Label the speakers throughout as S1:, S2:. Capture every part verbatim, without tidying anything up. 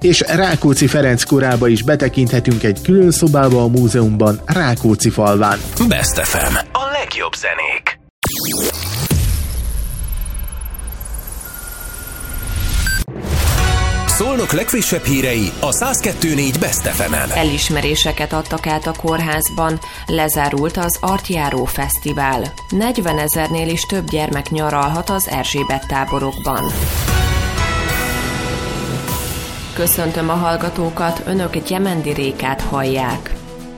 S1: és Rákóczi Ferenc korába is betekinthetünk egy külön szobába a múzeumban, Rákóczi falván.
S2: Best ef em, a legjobb zenék. Szolnok legfrissebb hírei a száz kettő négy Best ef emen.
S3: Elismeréseket adtak át a kórházban, lezárult az Artjáró Fesztivál. negyvenezernél is több gyermek nyaralhat az Erzsébet táborokban. Köszöntöm a hallgatókat, önök Gyemendi Rékát hallják.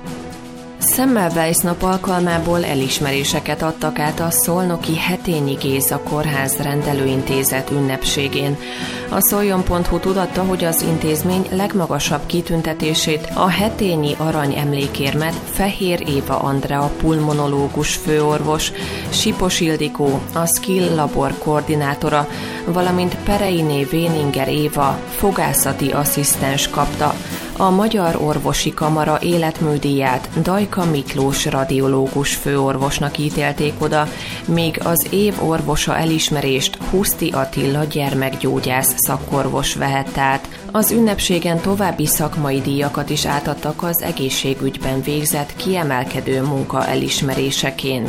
S3: Semmelweis nap alkalmából elismeréseket adtak át a szolnoki Hetényi Géza Kórház rendelőintézet ünnepségén. A szoljon pont hu tudatta, hogy az intézmény legmagasabb kitüntetését, a Hetényi Arany emlékérmet Fehér Éva Andrea pulmonológus főorvos, Sipos Ildikó, a Skill Labor koordinátora, valamint Pereiné Véninger Éva fogászati asszisztens kapta. A Magyar Orvosi Kamara életműdíját Dajka Miklós radiológus főorvosnak ítélték oda, míg az év orvosa elismerést Huszti Attila gyermekgyógyász szakorvos vehette át. Az ünnepségen további szakmai díjakat is átadtak az egészségügyben végzett kiemelkedő munka elismeréseként.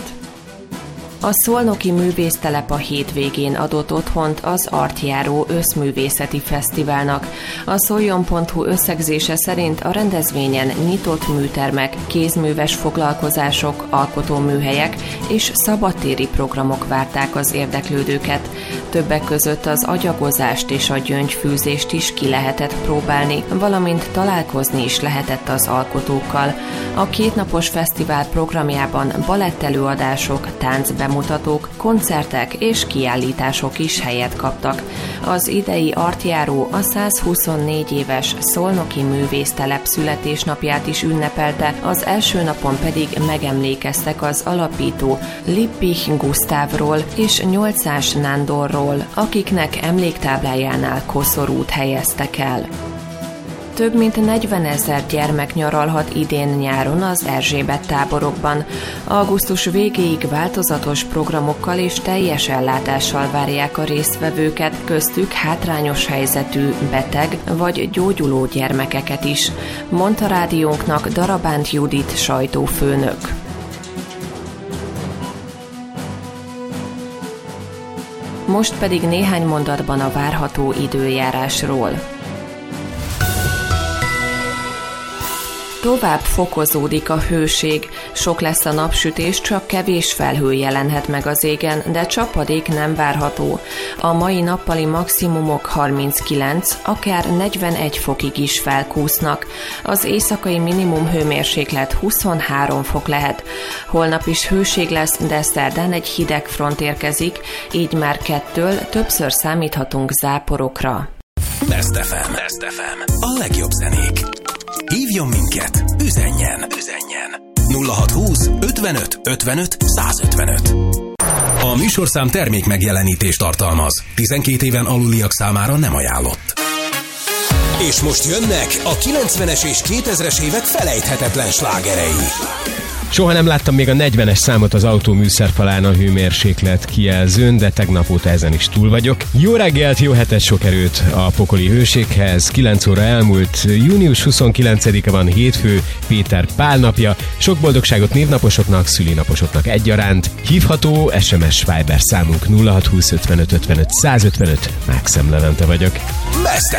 S3: A Szolnoki Művésztelep a hétvégén adott otthont az Artjáró Összművészeti Fesztiválnak. A szoljon pont hu összegzése szerint a rendezvényen nyitott műtermek, kézműves foglalkozások, alkotóműhelyek és szabadtéri programok várták az érdeklődőket. Többek között az agyagozást és a gyöngyfűzést is ki lehetett próbálni, valamint találkozni is lehetett az alkotókkal. A kétnapos fesztivál programjában balettelőadások, táncbemutatók, koncertek és kiállítások is helyet kaptak. Az idei Artjáró a százhuszonnégy éves Szolnoki Művésztelep születésnapját is ünnepelte, az első napon pedig megemlékeztek az alapító Lippich Gusztávról és Nyolcás Nándorról, akiknek emléktáblájánál koszorút helyeztek el. Több mint negyvenezer gyermek nyaralhat idén nyáron az Erzsébet táborokban. Augusztus végéig változatos programokkal és teljes ellátással várják a résztvevőket, köztük hátrányos helyzetű, beteg vagy gyógyuló gyermekeket is, mondta rádiónknak Darabánt Judit sajtófőnök. Most pedig néhány mondatban a várható időjárásról. Tovább fokozódik a hőség, sok lesz a napsütés, csak kevés felhő jelenhet meg az égen, de csapadék nem várható. A mai nappali maximumok harminckilenc, akár negyvenegy fokig is felkúsznak. Az éjszakai minimum hőmérséklet huszonhárom fok lehet. Holnap is hőség lesz, de szerdán egy hideg front érkezik, így már kettől többször számíthatunk záporokra.
S2: Best ef em, Best ef em, a legjobb zenék. Hívjon minket, üzenjen, üzenjen. nulla hatszázhúsz ötvenöt ötvenöt százötvenöt. A műsorszám termék megjelenítést tartalmaz. tizenkét éven aluliak számára nem ajánlott. És most jönnek a kilencvenes és kétezres évek felejthetetlen slágerei.
S4: Soha nem láttam még a negyvenes számot az autó műszerfalán a hőmérséklet kijelzőn, de tegnap óta ezen is túl vagyok. Jó reggelt, jó hetet, sok erőt a pokoli hőséghez. kilenc óra elmúlt, június huszonkilencedike van, hétfő, Péter Pál napja. Sok boldogságot névnaposoknak, szülinaposoknak egyaránt. Hívható es em es Viber számunk nulla hatszázhúsz ötvenöt ötvenöt százötvenöt. Mákszem Levente vagyok.
S2: Best